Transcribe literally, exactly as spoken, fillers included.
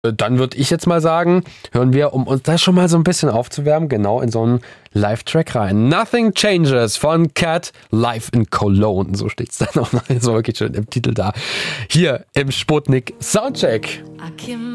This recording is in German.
Dann würde ich jetzt mal sagen, hören wir, um uns das schon mal so ein bisschen aufzuwärmen, genau in so einen Live-Track rein. Nothing Changes von Cat live in Cologne. So steht es dann auch noch so wirklich schön im Titel da. Hier im Sputnik Soundcheck.